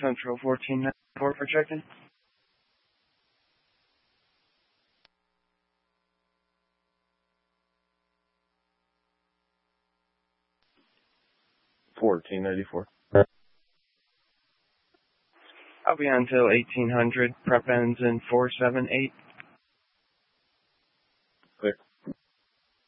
Central 1494 for check-in. $14.94. I'll be on till 1800. Prep ends in 478.